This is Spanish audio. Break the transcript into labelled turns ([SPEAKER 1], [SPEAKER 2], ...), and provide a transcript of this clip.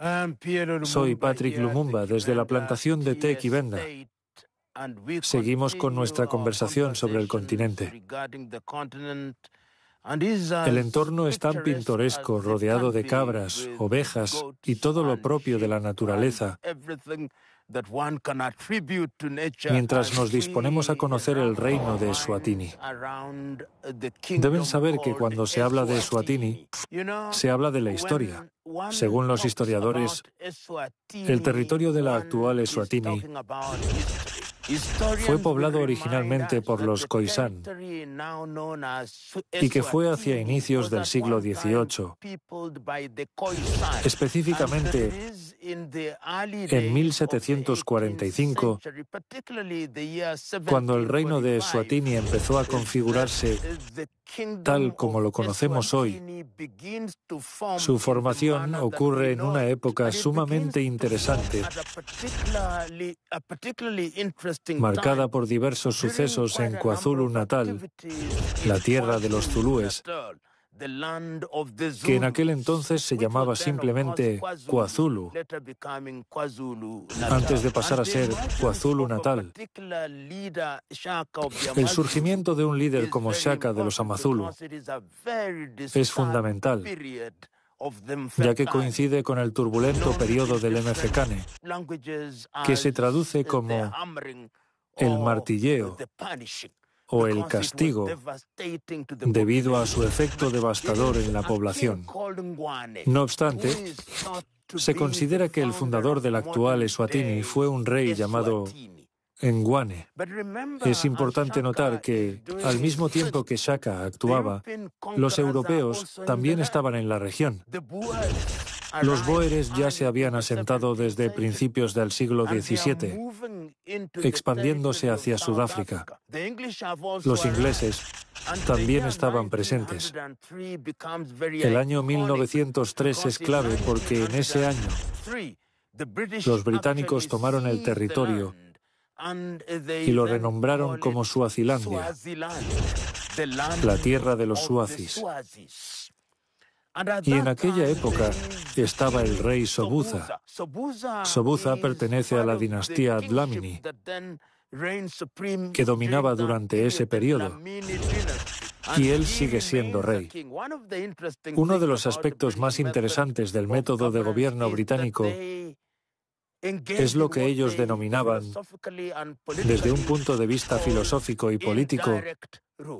[SPEAKER 1] Soy Patrick Lumumba desde la plantación de Tequivenda. Seguimos con nuestra conversación sobre el continente. El entorno es tan pintoresco, rodeado de cabras, ovejas y todo lo propio de la naturaleza. Mientras nos disponemos a conocer el reino de Eswatini. Deben saber que cuando se habla de Eswatini, se habla de la historia. Según los historiadores, el territorio de la actual Eswatini fue poblado originalmente por los Khoisan y que fue hacia inicios del siglo XVIII. Específicamente, en 1745, cuando el reino de Eswatini empezó a configurarse tal como lo conocemos hoy, su formación ocurre en una época sumamente interesante, marcada por diversos sucesos en KwaZulu-Natal, la tierra de los zulúes, que en aquel entonces se llamaba simplemente KwaZulu, antes de pasar a ser KwaZulu-Natal. El surgimiento de un líder como Shaka de los Amazulu es fundamental, ya que coincide con el turbulento periodo del Mfecane, que se traduce como el martilleo o el castigo, debido a su efecto devastador en la población. No obstante, se considera que el fundador del actual Eswatini fue un rey llamado Ngwane. Es importante notar que, al mismo tiempo que Shaka actuaba, los europeos también estaban en la región. Los bóeres ya se habían asentado desde principios del siglo XVII, expandiéndose hacia Sudáfrica. Los ingleses también estaban presentes. El año 1903 es clave porque en ese año los británicos tomaron el territorio y lo renombraron como Suazilandia, la tierra de los suazis. Y en aquella época estaba el rey Sobhuza. Sobhuza pertenece a la dinastía Dlamini, que dominaba durante ese periodo, y él sigue siendo rey. Uno de los aspectos más interesantes del método de gobierno británico es lo que ellos denominaban, desde un punto de vista filosófico y político,